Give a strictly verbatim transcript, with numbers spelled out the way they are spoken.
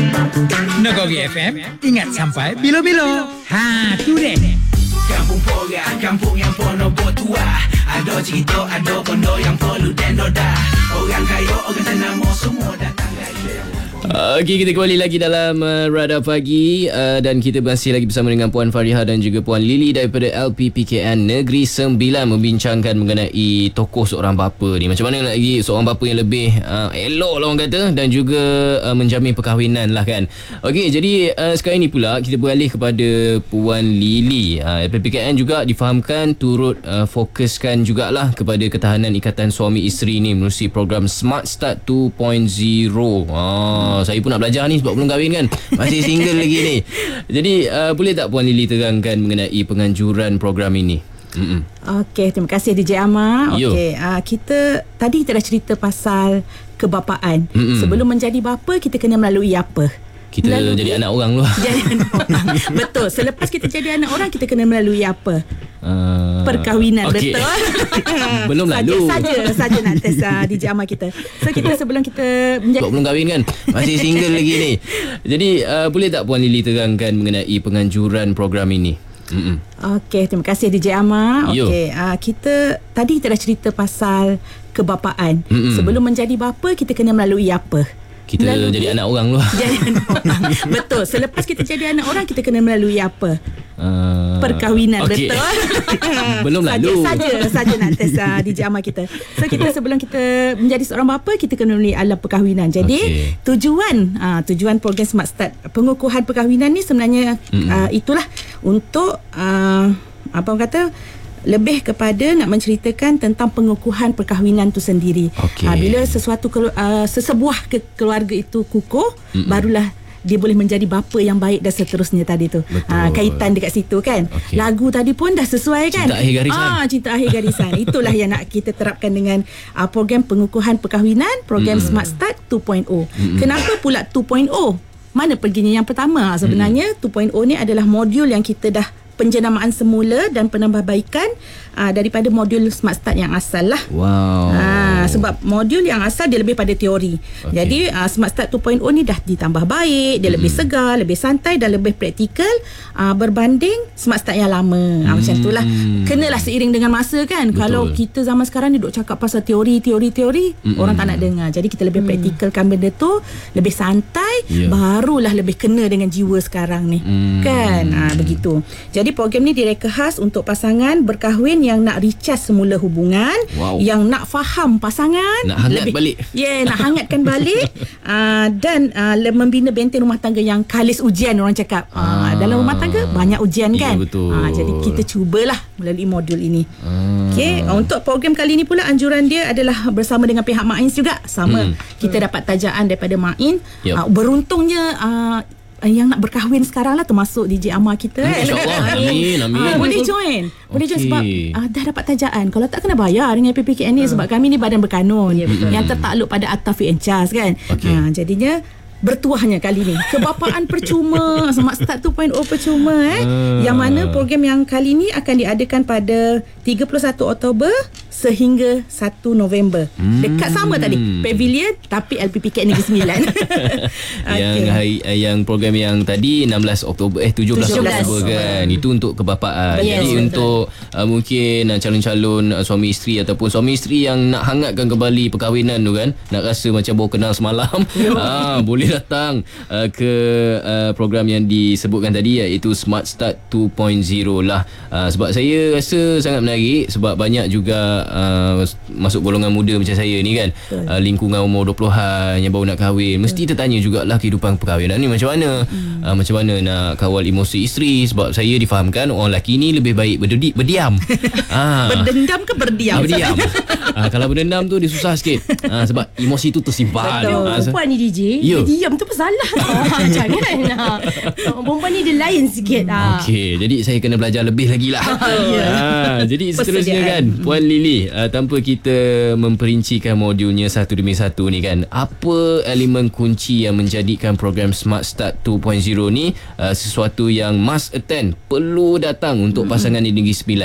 Negeri F M, ingat sampai bila-bila. Ha, tu deh. Kampung Pora, kampung yang penuh tua. Ada cerita, ada benda yang perlu dan noda. Orang kaya, orang tenamo, semua datang raya. Okey, kita kembali lagi dalam uh, Radar Pagi uh, dan kita masih lagi bersama dengan Puan Fariha dan juga Puan Lily daripada L P P K N Negeri Sembilan membincangkan mengenai tokoh seorang bapa ni. Macam mana lagi seorang bapa yang lebih uh, elok lah orang kata dan juga uh, menjamin perkahwinan lah kan. Okey, jadi uh, sekarang ni pula kita beralih kepada Puan Lily. Uh, L P P K N juga difahamkan turut uh, fokuskan jugalah kepada ketahanan ikatan suami isteri ni menerusi program Smart Start dua titik kosong. Ah, saya pun nak belajar ni sebab belum kahwin kan. Masih single lagi ni. Jadi uh, boleh tak Puan Lily terangkan mengenai penganjuran program ini? Mm-mm. Okey, terima kasih D J Amar. Okey, uh, kita tadi kita dah cerita pasal kebapaan. Mm-mm. Sebelum menjadi bapa kita kena melalui apa? Kita melalui jadi anak orang lu. Jadi anak orang. Betul. Selepas kita jadi anak orang kita kena melalui apa? Uh, Perkahwinan, okay. betul. Belum lalu. Saja saja nak test uh, D J Amar kita. So kita sebelum kita menjadi sebab belum kahwin kan. Masih single lagi ni. Jadi uh, boleh tak Puan Lily terangkan mengenai penganjuran program ini? Mm-mm. Okey, terima kasih D J Amar. Okey, uh, kita tadi kita dah cerita pasal kebapaan. Mm-mm. Sebelum menjadi bapa kita kena melalui apa? Kita melalui, jadi anak orang lu. Jadi anak orang. Betul. Selepas kita jadi anak orang kita kena melalui apa? Uh, Perkahwinan, okay. betul. Belum lalu. Saja saja nak test uh, D J Amar kita. So kita sebelum kita menjadi seorang bapa kita kena melalui alam perkahwinan. Jadi okay. tujuan uh, tujuan program Smart Start pengukuhan perkahwinan ni sebenarnya mm-hmm. uh, itulah untuk uh, apa orang kata lebih kepada nak menceritakan tentang pengukuhan perkahwinan tu sendiri. Okay. Ha, bila sesuatu uh, sesebuah ke, keluarga itu kukuh, mm-mm. barulah dia boleh menjadi bapa yang baik dan seterusnya tadi tu. Ha, kaitan dekat situ kan. Okay. Lagu tadi pun dah sesuai kan. Cinta akhir garisan. Ah, cinta akhir garisan. Itulah yang nak kita terapkan dengan uh, program pengukuhan perkahwinan, program mm. Smart Start dua titik kosong. Mm. Kenapa pula dua titik kosong? Mana perginya yang pertama? Sebenarnya mm. dua titik kosong ni adalah modul yang kita dah penjenamaan semula dan penambahbaikan uh, daripada modul Smart Start yang asal lah. Wow. Uh, sebab modul yang asal dia lebih pada teori. Okay. Jadi uh, Smart Start dua titik kosong ni dah ditambah baik, dia mm-hmm. lebih segar, lebih santai dan lebih praktikal uh, berbanding Smart Start yang lama. Mm. Uh, macam itulah. Kenalah seiring dengan masa kan. Betul. Kalau kita zaman sekarang ni duk cakap pasal teori, teori, teori, mm-hmm. orang tak nak dengar. Jadi kita lebih mm. praktikalkan benda tu, lebih santai, yeah. barulah lebih kena dengan jiwa sekarang ni. Mm. Kan? Uh, begitu. Jadi program ni direka khas untuk pasangan berkahwin yang nak recharge semula hubungan, wow. yang nak faham pasangan, nak hangat lebih, balik. Ya, yeah, nak hangatkan balik uh, dan uh, membina benteng rumah tangga yang kalis ujian orang cakap. Uh, ah. Dalam rumah tangga banyak ujian kan. Ya, betul. Uh, jadi kita cubalah melalui modul ini. Ah. Okey, untuk program kali ini pula anjuran dia adalah bersama dengan pihak Main juga. Sama. Hmm. Kita dapat tajaan daripada Main. Yep. Uh, beruntungnya uh, yang nak berkahwin sekarang lah termasuk D J Amar kita. Hmm, InsyaAllah. Amin, amin. Uh, boleh join. Boleh okay. join sebab uh, dah dapat tajaan. Kalau tak kena bayar dengan P P K N ni uh. sebab kami ni badan berkanun ya, yang tertakluk pada Akta Fit and Charge kan. Okay. Uh, jadinya bertuahnya kali ni kebapaan percuma Smart Start dua titik kosong percuma eh uh. yang mana program yang kali ni akan diadakan pada tiga puluh satu Oktober sehingga satu November. Hmm. Dekat sama tadi Pavilion tapi L P P K Negeri Sembilan. Okay. Yang hari, yang program yang tadi enam belas Oktober eh tujuh belas Oktober kan. Itu untuk kebapaan. Yes, jadi betul. Untuk uh, mungkin uh, calon-calon uh, suami isteri ataupun suami isteri yang nak hangatkan kembali perkahwinan tu kan, nak rasa macam baru kenal semalam, ah boleh datang uh, ke uh, program yang disebutkan tadi iaitu Smart Start dua titik kosong lah. Uh, sebab saya rasa sangat menarik sebab banyak juga Uh, masuk golongan muda macam saya ni kan, uh, lingkungan umur dua puluhan yang baru nak kahwin, mesti tertanya jugalah kehidupan perkahwinan ni macam mana. hmm. uh, macam mana nak kawal emosi isteri, sebab saya difahamkan orang lelaki ni lebih baik berdudi, berdiam. ah. Berdendam ke berdiam? Ah, berdiam. ah, kalau berdendam tu dia susah sikit, ah, sebab emosi tu tersimpan. Betul. Ah, perempuan ni D J yo. Berdiam tu pesalah. ah, Jangan ah. Perempuan ni dia lain sikit. ah. Okey, jadi saya kena belajar lebih lagi lah. yeah. ah, Jadi seterusnya kan Puan Lily, Uh, tanpa kita memperincikan modulnya satu demi satu ni kan, apa elemen kunci yang menjadikan program Smart Start dua titik kosong ni uh, sesuatu yang must attend, perlu datang untuk pasangan di Negeri Sembilan?